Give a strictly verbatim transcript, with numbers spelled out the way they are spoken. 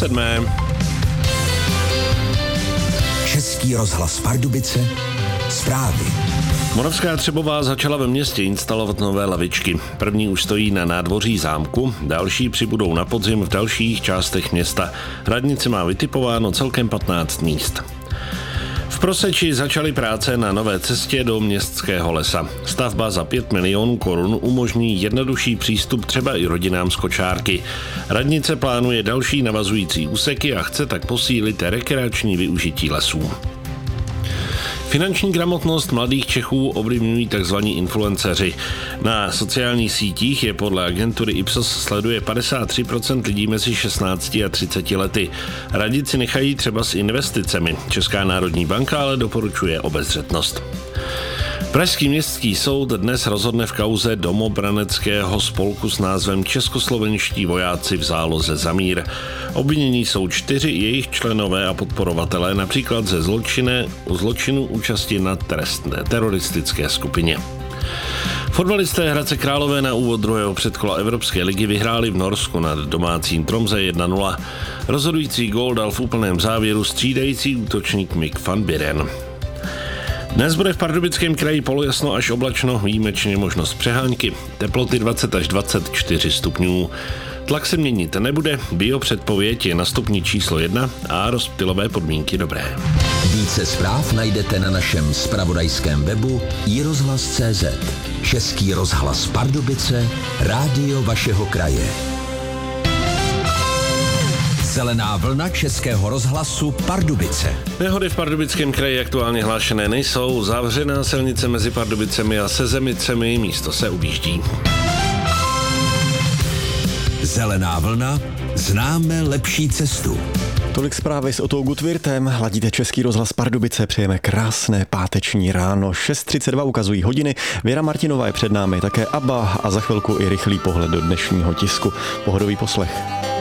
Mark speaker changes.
Speaker 1: sedmé.
Speaker 2: Český rozhlas Pardubice, zprávy.
Speaker 1: Moravská Třebová začala ve městě instalovat nové lavičky. První už stojí na nádvoří zámku, další přibudou na podzim v dalších částech města. Radnice má vytipováno celkem patnáct míst. V Proseči začaly práce na nové cestě do Městského lesa. Stavba za pět milionů korun umožní jednodušší přístup třeba i rodinám z kočárky. Radnice plánuje další navazující úseky a chce tak posílit rekreační využití lesů. Finanční gramotnost mladých Čechů ovlivňují tzv. Influenceři. Na sociálních sítích je podle agentury Ipsos sleduje padesát tři procent lidí mezi šestnácti a třiceti lety. Radit si nechají třeba s investicemi. Česká národní banka ale doporučuje obezřetnost. Pražský městský soud dnes rozhodne v kauze domobraneckého spolku s názvem Českoslovenští vojáci v záloze za mír. Obvinění jsou čtyři jejich členové a podporovatelé, například ze zločine, zločinu účasti na trestné teroristické skupině. Fotbalisté Hradce Králové na úvod druhého předkola Evropské ligy vyhráli v Norsku nad domácím Tromsø jedna nula. Rozhodující gól dal v úplném závěru střídající útočník Mick van Buren. Dnes bude v Pardubickém kraji polojasno až oblačno, výjimečně možnost přehánky, teploty dvacet až dvacet čtyři stupňů. Tlak se měnit nebude, biopředpověď je na stupni číslo jedna a rozptylové podmínky dobré.
Speaker 2: Více zpráv najdete na našem zpravodajském webu i rozhlas tečka cé zet. Český rozhlas Pardubice, rádio vašeho kraje. Zelená vlna Českého rozhlasu Pardubice.
Speaker 1: Nehody v Pardubickém kraji aktuálně hlášené nejsou. Zavřená silnice mezi Pardubicemi a Sezemicemi, místo se objíždí.
Speaker 2: Zelená vlna, známe lepší cestu.
Speaker 3: Tolik zprávy s Otou Gutwirtem. Ladíte Český rozhlas Pardubice, přejeme krásné páteční ráno. šest třicet dva ukazují hodiny. Věra Martinová je před námi, také ABBA a za chvilku i rychlý pohled do dnešního tisku. Pohodový poslech.